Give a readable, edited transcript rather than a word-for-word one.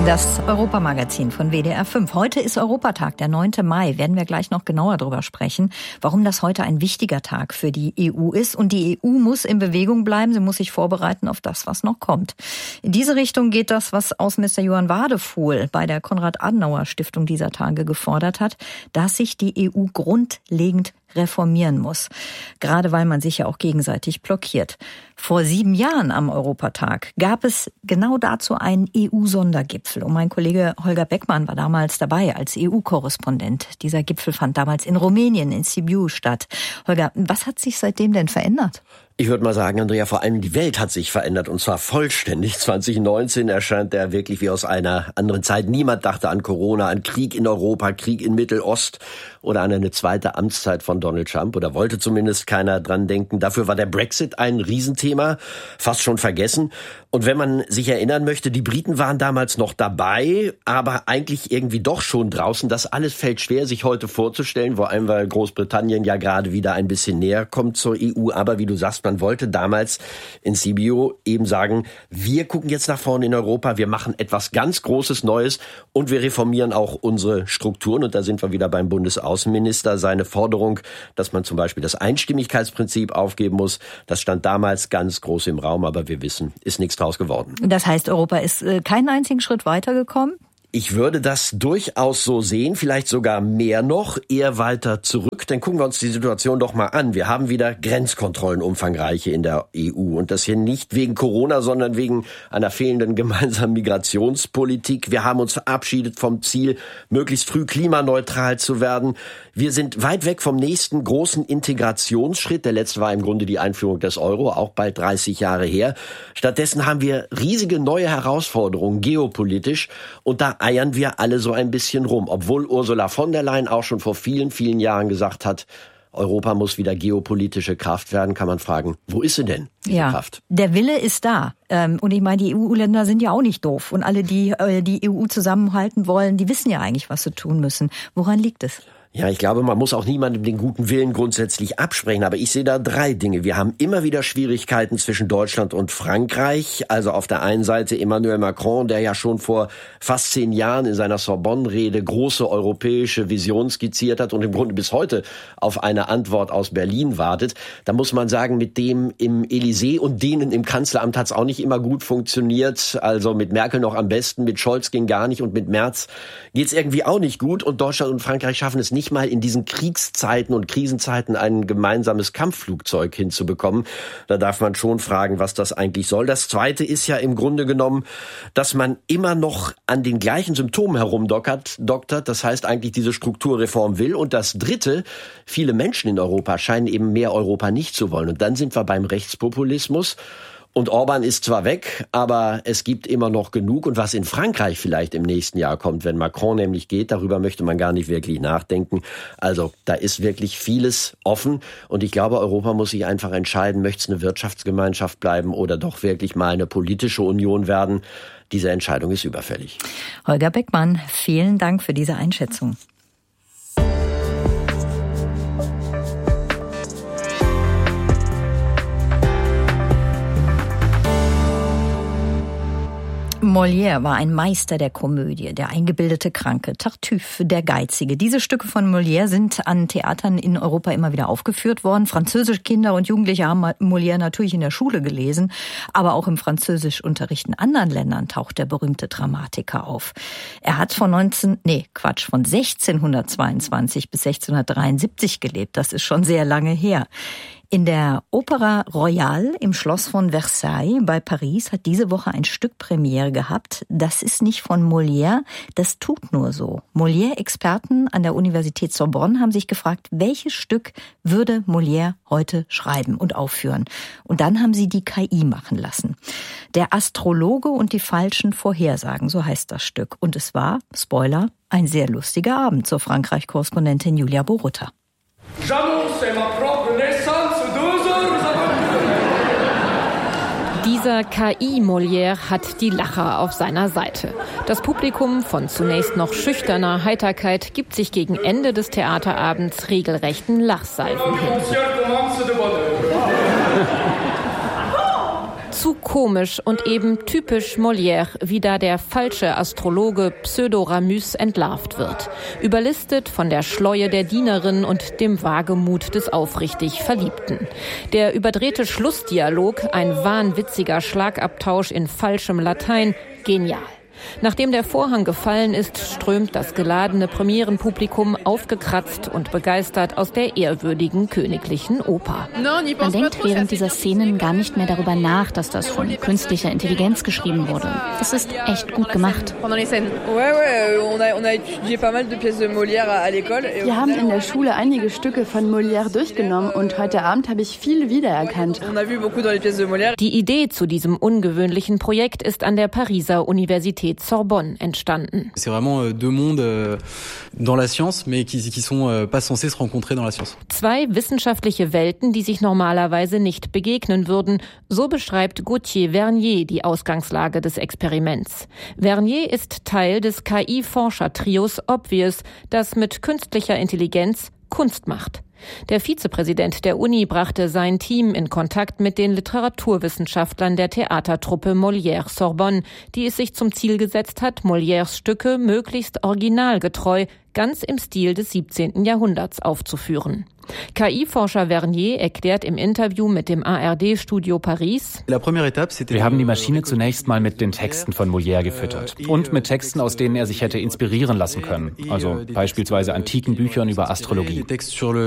Das Europamagazin von WDR 5. Heute ist Europatag, der 9. Mai. Werden wir gleich noch genauer darüber sprechen, warum das heute ein wichtiger Tag für die EU ist. Und die EU muss in Bewegung bleiben. Sie muss sich vorbereiten auf das, was noch kommt. In diese Richtung geht das, was Außenminister Johann Wadefuhl bei der Konrad-Adenauer-Stiftung dieser Tage gefordert hat, dass sich die EU grundlegend reformieren muss. Gerade weil man sich ja auch gegenseitig blockiert. Vor 7 Jahren am Europatag gab es genau dazu einen EU-Sondergipfel. Und mein Kollege Holger Beckmann war damals dabei als EU-Korrespondent. Dieser Gipfel fand damals in Rumänien, in Sibiu statt. Holger, was hat sich seitdem denn verändert? Ich würde mal sagen, Andrea, vor allem die Welt hat sich verändert und zwar vollständig. 2019 erscheint der wirklich wie aus einer anderen Zeit. Niemand dachte an Corona, an Krieg in Europa, Krieg in Mittelost oder an eine zweite Amtszeit von Donald Trump oder wollte zumindest keiner dran denken. Dafür war der Brexit ein Riesenthema, fast schon vergessen. Und wenn man sich erinnern möchte, die Briten waren damals noch dabei, aber eigentlich irgendwie doch schon draußen. Das alles fällt schwer, sich heute vorzustellen, vor allem weil Großbritannien ja gerade wieder ein bisschen näher kommt zur EU. Aber wie du sagst, man wollte damals in Sibiu eben sagen, wir gucken jetzt nach vorne in Europa, wir machen etwas ganz Großes Neues und wir reformieren auch unsere Strukturen. Und da sind wir wieder beim Bundesaußenminister. Seine Forderung, dass man zum Beispiel das Einstimmigkeitsprinzip aufgeben muss, das stand damals ganz groß im Raum, aber wir wissen, ist nichts draus geworden. Das heißt, Europa ist keinen einzigen Schritt weitergekommen? Ich würde das durchaus so sehen, vielleicht sogar mehr noch, eher weiter zurück. Dann gucken wir uns die Situation doch mal an. Wir haben wieder Grenzkontrollen umfangreiche in der EU. Und das hier nicht wegen Corona, sondern wegen einer fehlenden gemeinsamen Migrationspolitik. Wir haben uns verabschiedet vom Ziel, möglichst früh klimaneutral zu werden. Wir sind weit weg vom nächsten großen Integrationsschritt. Der letzte war im Grunde die Einführung des Euro, auch bald 30 Jahre her. Stattdessen haben wir riesige neue Herausforderungen geopolitisch. Und da eiern wir alle so ein bisschen rum. Obwohl Ursula von der Leyen auch schon vor vielen, vielen Jahren gesagt hat, Europa muss wieder geopolitische Kraft werden, kann man fragen, wo ist sie denn, diese Kraft? Der Wille ist da. Und ich meine, die EU-Länder sind ja auch nicht doof. Und alle, die die EU zusammenhalten wollen, die wissen ja eigentlich, was sie tun müssen. Woran liegt es? Ja, ich glaube, man muss auch niemandem den guten Willen grundsätzlich absprechen. Aber ich sehe da 3 Dinge. Wir haben immer wieder Schwierigkeiten zwischen Deutschland und Frankreich. Also auf der einen Seite Emmanuel Macron, der ja schon vor fast 10 Jahren in seiner Sorbonne-Rede große europäische Vision skizziert hat und im Grunde bis heute auf eine Antwort aus Berlin wartet. Da muss man sagen, mit dem im Élysée und denen im Kanzleramt hat es auch nicht immer gut funktioniert. Also mit Merkel noch am besten, mit Scholz ging gar nicht und mit Merz geht es irgendwie auch nicht gut. Und Deutschland und Frankreich schaffen es nicht mal in diesen Kriegszeiten und Krisenzeiten ein gemeinsames Kampfflugzeug hinzubekommen. Da darf man schon fragen, was das eigentlich soll. Das Zweite ist ja im Grunde genommen, dass man immer noch an den gleichen Symptomen herumdoktert. Das heißt eigentlich diese Strukturreform will. Und das Dritte, viele Menschen in Europa scheinen eben mehr Europa nicht zu wollen. Und dann sind wir beim Rechtspopulismus. Und Orban ist zwar weg, aber es gibt immer noch genug. Und was in Frankreich vielleicht im nächsten Jahr kommt, wenn Macron nämlich geht, darüber möchte man gar nicht wirklich nachdenken. Also da ist wirklich vieles offen. Und ich glaube, Europa muss sich einfach entscheiden, möchte es eine Wirtschaftsgemeinschaft bleiben oder doch wirklich mal eine politische Union werden. Diese Entscheidung ist überfällig. Holger Beckmann, vielen Dank für diese Einschätzung. Molière war ein Meister der Komödie, der eingebildete Kranke, Tartuffe, der Geizige. Diese Stücke von Molière sind an Theatern in Europa immer wieder aufgeführt worden. Französische Kinder und Jugendliche haben Molière natürlich in der Schule gelesen, aber auch im Französischunterricht in anderen Ländern taucht der berühmte Dramatiker auf. Er hat von 1622 bis 1673 gelebt. Das ist schon sehr lange her. In der Opera Royale im Schloss von Versailles bei Paris hat diese Woche ein Stück Premiere gehabt. Das ist nicht von Molière, das tut nur so. Molière-Experten an der Universität Sorbonne haben sich gefragt, welches Stück würde Molière heute schreiben und aufführen. Und dann haben sie die KI machen lassen. Der Astrologe und die falschen Vorhersagen, so heißt das Stück. Und es war, Spoiler, ein sehr lustiger Abend, so Frankreich-Korrespondentin Julia Borutta. Dieser KI-Molière hat die Lacher auf seiner Seite. Das Publikum von zunächst noch schüchterner Heiterkeit gibt sich gegen Ende des Theaterabends regelrechten Lachsalven hin. Zu Komisch und eben typisch Molière, wie da der falsche Astrologe Pseudo-Ramuz entlarvt wird. Überlistet von der Schleue der Dienerin und dem Wagemut des aufrichtig Verliebten. Der überdrehte Schlussdialog, ein wahnwitziger Schlagabtausch in falschem Latein, genial. Nachdem der Vorhang gefallen ist, strömt das geladene Premierenpublikum aufgekratzt und begeistert aus der ehrwürdigen königlichen Oper. Man denkt während dieser Szenen gar nicht mehr darüber nach, dass das von künstlicher Intelligenz geschrieben wurde. Es ist echt gut gemacht. Wir haben in der Schule einige Stücke von Molière durchgenommen und heute Abend habe ich viel wiedererkannt. Die Idee zu diesem ungewöhnlichen Projekt ist an der Pariser Universität Sorbonne entstanden. C'est vraiment deux mondes dans la science, mais qui sont pas censés se rencontrer dans la science. Zwei wissenschaftliche Welten, die sich normalerweise nicht begegnen würden, so beschreibt Gauthier Vernier die Ausgangslage des Experiments. Vernier ist Teil des KI-Forscher-Trios Obvious, das mit künstlicher Intelligenz Kunst macht. Der Vizepräsident der Uni brachte sein Team in Kontakt mit den Literaturwissenschaftlern der Theatertruppe Molière Sorbonne, die es sich zum Ziel gesetzt hat, Molières Stücke möglichst originalgetreu, ganz im Stil des 17. Jahrhunderts aufzuführen. KI-Forscher Vernier erklärt im Interview mit dem ARD-Studio Paris: Wir haben die Maschine zunächst mal mit den Texten von Molière gefüttert und mit Texten, aus denen er sich hätte inspirieren lassen können, also beispielsweise antiken Büchern über Astrologie.